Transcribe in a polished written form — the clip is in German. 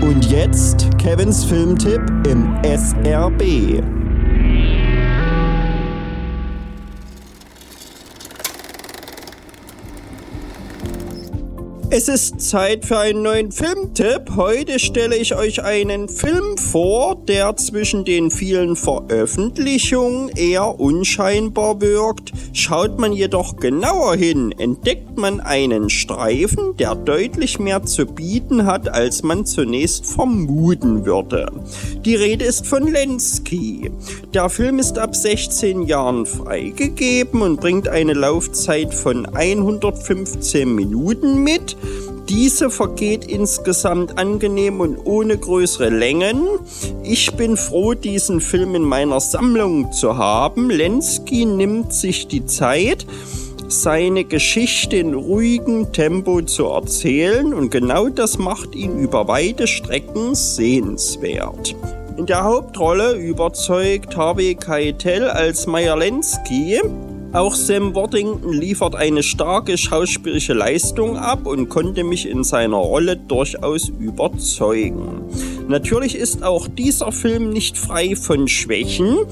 Und jetzt Kevins Filmtipp im SRB. Es ist Zeit für einen neuen Filmtipp. Heute stelle ich euch einen Film vor, der zwischen den vielen Veröffentlichungen eher unscheinbar wirkt. Schaut man jedoch genauer hin, entdeckt man einen Streifen, der deutlich mehr zu bieten hat, als man zunächst vermuten würde. Die Rede ist von Lenski. Der Film ist ab 16 Jahren freigegeben und bringt eine Laufzeit von 115 Minuten mit. Diese vergeht insgesamt angenehm und ohne größere Längen. Ich bin froh, diesen Film in meiner Sammlung zu haben. Lenski nimmt sich die Zeit, seine Geschichte in ruhigem Tempo zu erzählen, und genau das macht ihn über weite Strecken sehenswert. In der Hauptrolle überzeugt Harvey Keitel als Meyer Lenski. Auch Sam Worthington liefert eine starke schauspielische Leistung ab und konnte mich in seiner Rolle durchaus überzeugen. Natürlich ist auch dieser Film nicht frei von Schwächen.